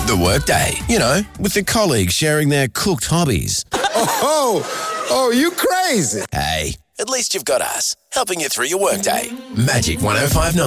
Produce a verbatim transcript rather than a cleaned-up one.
The workday, you know, with the colleagues sharing their cooked hobbies. Oh, oh, you crazy. Hey, at least you've got us, helping you through your workday. Magic one oh five point nine.